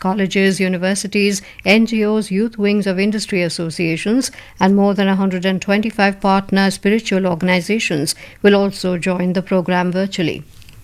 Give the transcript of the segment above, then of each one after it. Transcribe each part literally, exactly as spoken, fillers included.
colleges, universities, N G Os, youth wings of industry associations, and more than one hundred twenty-five partner spiritual organizations will also join the program virtually.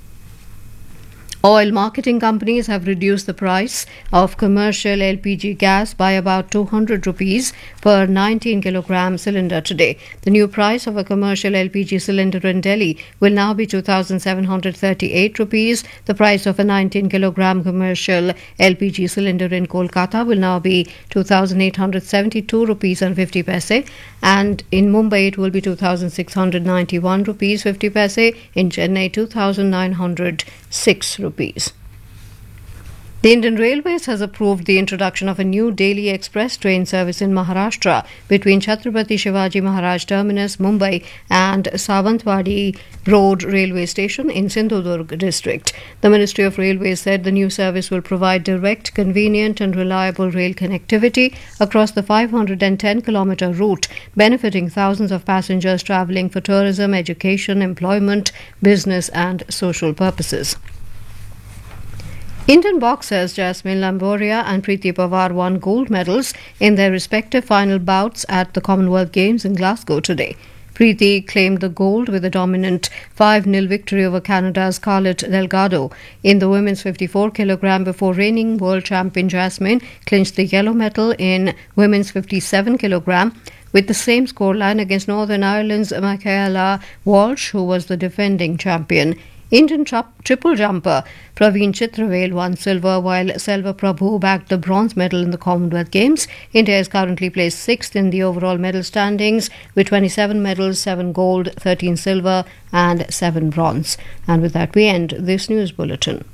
Oil marketing companies have reduced the price of commercial L P G gas by about two hundred rupees per nineteen kilogram cylinder today. The new price of a commercial L P G cylinder in Delhi will now be two thousand seven hundred thirty-eight rupees. The price of a nineteen kilogram commercial L P G cylinder in Kolkata will now be two thousand eight hundred seventy-two rupees and fifty paise, and in Mumbai it will be two thousand six hundred ninety-one rupees fifty paise, in Chennai two thousand nine hundred six rupees. The Indian Railways has approved the introduction of a new daily express train service in Maharashtra between Chhatrapati Shivaji Maharaj Terminus, Mumbai, and Savantwadi Road Railway Station in Sindhudurg district. The Ministry of Railways said the new service will provide direct, convenient and reliable rail connectivity across the five hundred ten kilometre route, benefiting thousands of passengers travelling for tourism, education, employment, business and social purposes. Indian boxers Jasmine Lamboria and Preeti Pawar won gold medals in their respective final bouts at the Commonwealth Games in Glasgow today. Preeti claimed the gold with a dominant five nil victory over Canada's Scarlett Delgado in the women's fifty-four kilogram before reigning world champion Jasmine clinched the yellow medal in women's fifty-seven kilogram with the same scoreline against Northern Ireland's Michaela Walsh, who was the defending champion. Indian tri- triple jumper Praveen Chitravel won silver, while Selva Prabhu bagged the bronze medal in the Commonwealth Games. India is currently placed sixth in the overall medal standings with twenty-seven medals, seven gold, thirteen silver and seven bronze. And with that we end this news bulletin.